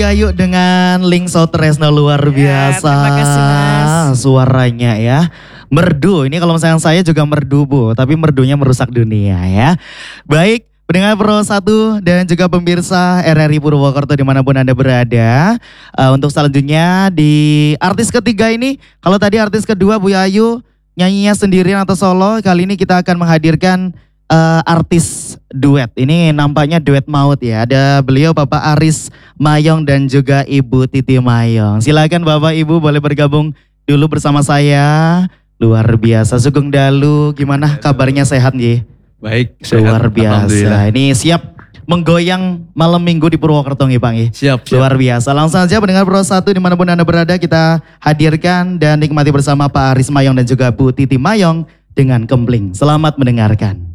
Ayu dengan Link Sotresno luar biasa. Terima kasih Mas. Suaranya ya. Merdu, ini kalau misalnya saya juga merdu Bu, tapi merdunya merusak dunia ya. Baik, pendengar Pro 1 dan juga pemirsa RRI Purwokerto dimanapun Anda berada. Untuk selanjutnya di artis ketiga ini, kalau tadi artis kedua Bu Ayu nyanyinya sendirian atau solo, kali ini kita akan menghadirkan artis duet. Ini nampaknya duet maut ya. Ada beliau Bapak Aris Mayong dan juga Ibu Titi Mayong. Silakan Bapak Ibu boleh bergabung dulu bersama saya. Luar biasa. Sugeng Dalu, gimana kabarnya, sehat nggih? Baik, sehat. Luar biasa. Ini siap menggoyang malam minggu di Purwokerto nggih Pak nggih? Siap. Luar biasa. Langsung saja pendengar Pro 1 dimanapun Anda berada, kita hadirkan dan nikmati bersama Pak Aris Mayong dan juga Bu Titi Mayong dengan Kempling. Selamat mendengarkan.